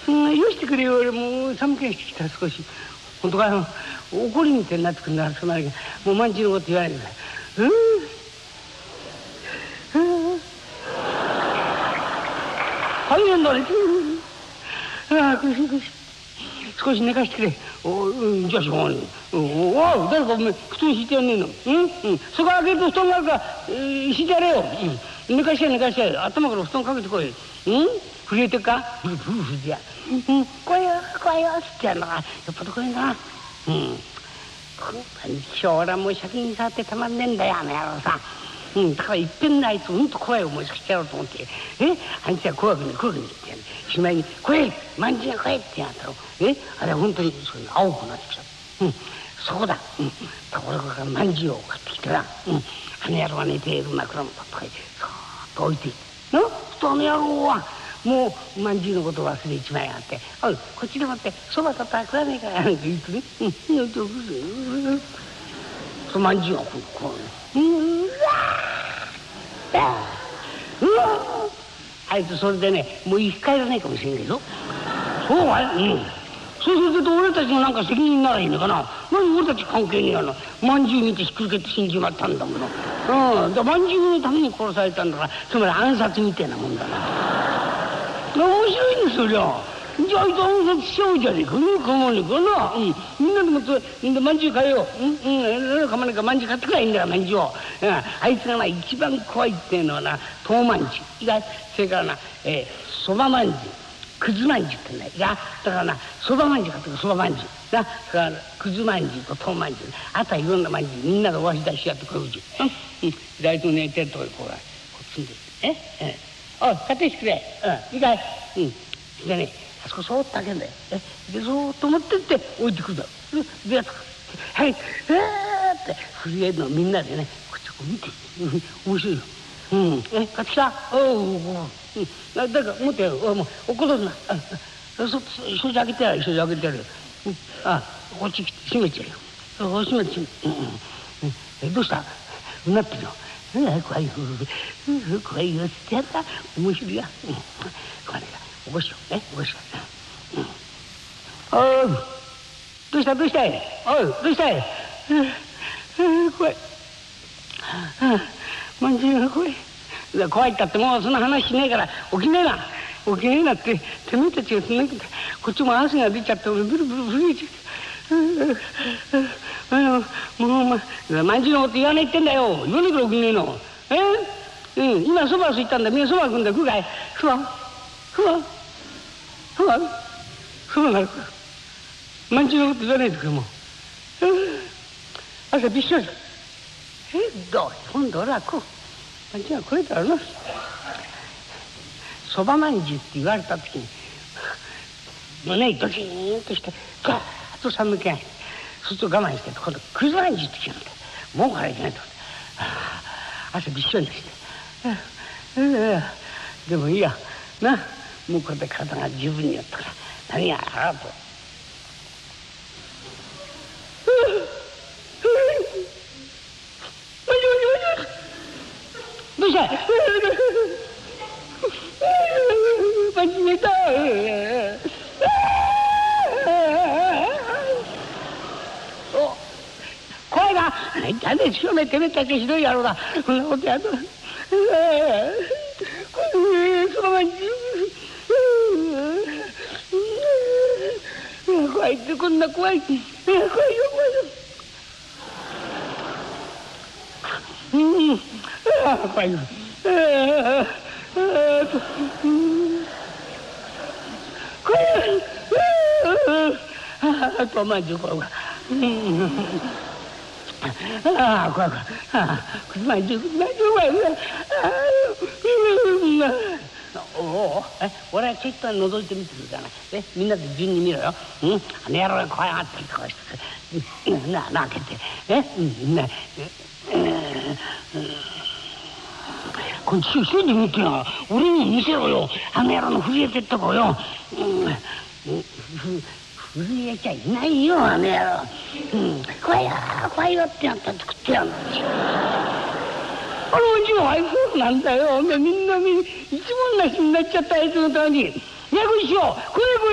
よしてくれよ、俺もう寒気がしてきた少し。本当かよ、怒りみたいになってくるんだからすまないけど、もうまんじゅうのこと言わないでください。はいなんだね。ああ苦しい苦しい。少し寝かしてくれ。じゃあしょうがない。おい誰かおめえ布団敷いてやんねえの。そこ開けて布団があるから敷いてやれよ。寝かしてや寝かしてやれ。頭から布団かけてこい。震えてるか。ブルブル震えてや。来いよ来いよつってやるのがよっぽど来いな。今日らもう借金触ってたまんねえんだよあの野郎さ。だからいっぺんなあいつうんと怖い思いさせてやろうと思ってあいつは怖くね怖くねってやる。しまいに来いまんじゅうが来いってやったろ。あれは本当にそういう青くなってきた。そこだ。ところがまんじゅうを買ってきてな。あの野郎が寝ている枕元とかにそーっと置いていてとあの野郎はもうまんじゅうのことを忘れちまいやがって「おいこっちでもってそばとったら食わねえか」なんて言ってねそのまんじゅうがこうあいつそれでねもう生き返らないかもしれんけどそうかい。そうすると俺たちのなんか責任ならいいのかな。何俺たち関係ねえやな。まんじゅう見てひっくり返って死んじまったんだもの。まんじゅうのために殺されたんだからつまり暗殺みたいなもんだな。面白いんですよじゃあ。じゃああいつ暗殺しちゃうじゃねえかね構わねえかな。みんなでもってまんじゅう買えよ構わねえかまんじゅう買ってくらいいんだよまんじゅうを。あいつがな一番怖いっていうのはなとうまんじゅうそれからなそばまんじゅうくずまんじゅうってんだよ。だからなそばまんじゅう買ってくそばまんじゅうそれからくずまんじゅうととうまんじゅうあとはいろんなまんじゅうみんなでおわし出しやってこういううち左と寝てるとこにこう積んでおい買ってきてくれいいかいでねあそこそーっと開けんだよでそーっと持ってって置いてくるだろでやっとはいって震えるのみんなでねこっちこう見て面白いよ買ってきた誰か持ってやるもう怒るなそっち開けてやる開けてやるこっち来て閉めちゃうよ閉めてどうしたうなってるよ怖いよ怖いよってやった面白いや怖いな起こしよ起こしよおいどうしたどうしたいおいどうしたい怖いまんじゅうが怖い怖いったってもうそんな話しねえから起きねえな起きねえなっててめえたちがそんなこっちも汗が出ちゃって俺ブルブル震えちゃってもうお前まんじゅうのこと言わないってんだよ言わねえから起きねえの今そばすいったんだみんなそば食うんだ食うかいそばなるかまんじゅうのこと言わないでくれもう朝びっしょりどう今度俺はこうまんじゅうがこれだろなそばまんじゅうって言われた時に胸にドキーンとしてガーッと寒気がそうすると我慢して今度くずまんじゅうって聞くんだもうからいけないと朝びっしょりしてでもいいやなもうこれで体が十分にやったから何やらとどうした間違えた怖いな誰しろめてめえたちひどい野郎だこんなことやるそのまんじ怖いってこんな怖い怖いよ怖いよとまんじゅう怖い怖いくずまんじゅう怖い俺はちょっと覗いてみてくるからみんなで順に見ろよあの野郎が怖いがってこうしてな開けてこれ一人で見てよ俺に見せろよあの野郎の震えてった子よ震えちゃいないよあの野郎怖いよってやったら作ってやるんですよあのうちのあいつなんだよみんな一文なしになっちゃったあいつのためにやくしようこれ